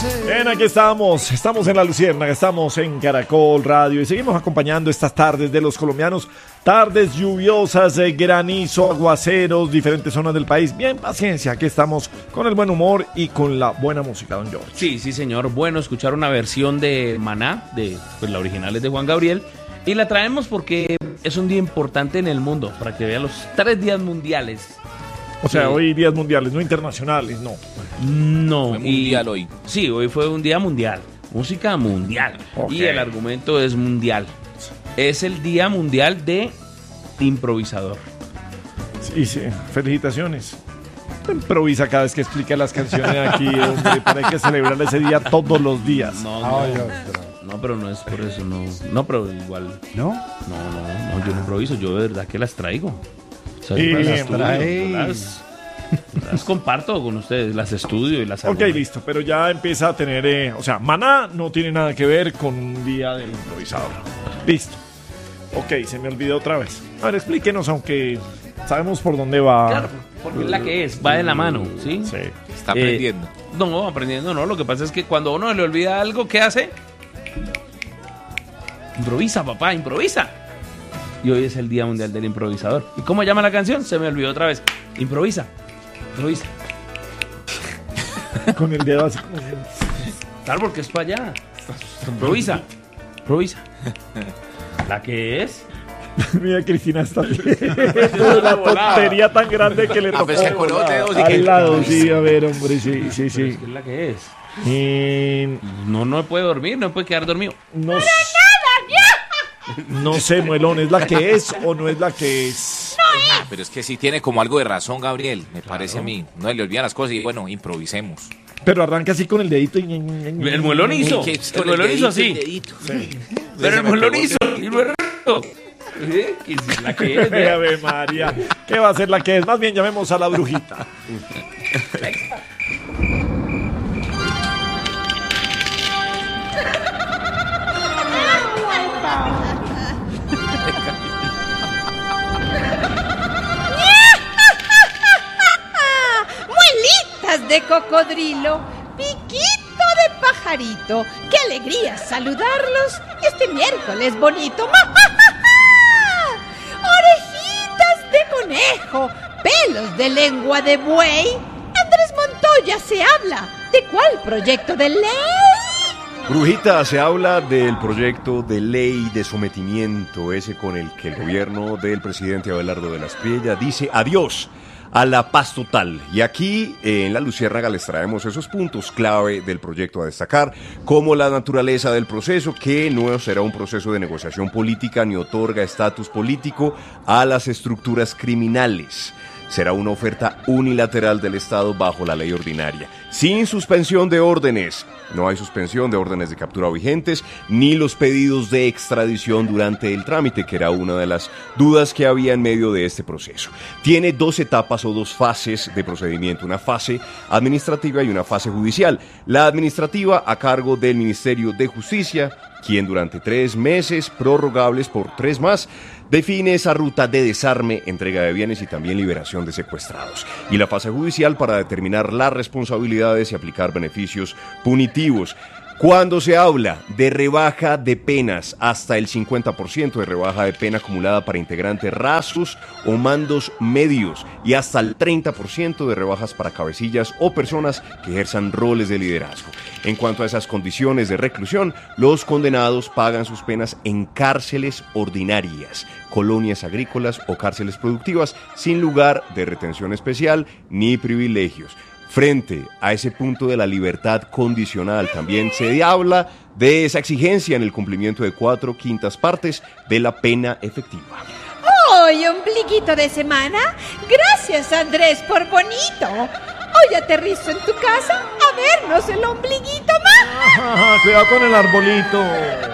Bien, aquí estamos en La Luciérnaga, estamos en Caracol Radio y seguimos acompañando estas tardes de los colombianos, tardes lluviosas, granizo, aguaceros, diferentes zonas del país. Bien, paciencia, aquí estamos con el buen humor y con la buena música, don George. Sí, señor, bueno escuchar una versión de Maná, pues la original es de Juan Gabriel, y la traemos porque es un día importante en el mundo, para que vean los 3 días mundiales. O sea, hoy días mundiales, no internacionales, no. No. Fue mundial hoy. Sí, hoy fue un día mundial. Música mundial. Okay. Y el argumento es mundial. Es el día mundial de improvisador. Sí, felicitaciones. Improvisa cada vez que explica las canciones aquí, hombre, para hay que celebrar ese día todos los días. No, pero no es por eso, no. No, pero igual. ¿No? No, yo no improviso, yo de verdad que las traigo. O sea, las comparto con ustedes, las estudio y las hago. Ok, listo, pero ya empieza a tener, o sea, Maná no tiene nada que ver con un día del improvisador. Listo. Ok, se me olvidó otra vez. A ver, explíquenos, aunque sabemos por dónde va. Claro, porque es la que es, va de la mano, ¿sí? Sí. Está aprendiendo. No, aprendiendo no, lo que pasa es que cuando a uno le olvida algo, ¿qué hace? Improvisa, papá, improvisa. Y hoy es el Día Mundial del Improvisador. ¿Y cómo llama la canción? Se me olvidó otra vez. Improvisa. Con el dedo así. Claro, porque es para allá. Improvisa. ¿La que es? Mira, Cristina está la tontería tan grande que le tocó pues que con los dedos y al que... lado. Sí, a ver, hombre, sí. ¿Es la que es? No puede dormir, no puede quedar dormido. No sé, Muelón, ¿es la que es o no es la que es? Pero es que sí tiene como algo de razón, Gabriel, me parece a mí. No le olvidan las cosas y bueno, improvisemos. Pero arranca así con el dedito. El muelón hizo. El muelón hizo así. Sí. Pero el muelón hizo. Y lo erró. ¿Qué es la que es? Ave María, ¿qué va a ser la que es? Más bien llamemos a la brujita. Muelitas de cocodrilo, piquito de pajarito. ¡Qué alegría saludarlos este miércoles bonito! Orejitas de conejo, pelos de lengua de buey. Andrés Montoya se habla. ¿De cuál proyecto de ley? Brujita, se habla del proyecto de ley de sometimiento, ese con el que el gobierno del presidente Abelardo de la Espriella dice adiós a la paz total. Y aquí en La Luciérnaga les traemos esos puntos clave del proyecto a destacar, como la naturaleza del proceso, que no será un proceso de negociación política ni otorga estatus político a las estructuras criminales. Será una oferta unilateral del Estado bajo la ley ordinaria, sin suspensión de órdenes. No hay suspensión de órdenes de captura vigentes, ni los pedidos de extradición durante el trámite, que era una de las dudas que había en medio de este proceso. Tiene 2 etapas o 2 fases de procedimiento, una fase administrativa y una fase judicial. La administrativa a cargo del Ministerio de Justicia, quien durante 3 meses, prorrogables por 3 más, define esa ruta de desarme, entrega de bienes y también liberación de secuestrados. Y la fase judicial para determinar las responsabilidades y aplicar beneficios punitivos. Cuando se habla de rebaja de penas, hasta el 50% de rebaja de pena acumulada para integrantes rasos o mandos medios y hasta el 30% de rebajas para cabecillas o personas que ejerzan roles de liderazgo. En cuanto a esas condiciones de reclusión, los condenados pagan sus penas en cárceles ordinarias, colonias agrícolas o cárceles productivas, sin lugar de retención especial ni privilegios. Frente a ese punto de la libertad condicional, también se habla de esa exigencia en el cumplimiento de 4/5 partes de la pena efectiva. ¡Hoy, ombliguito de semana! Gracias, Andrés, por bonito. Hoy aterrizo en tu casa a vernos el ombliguito más. Cuidado con el arbolito.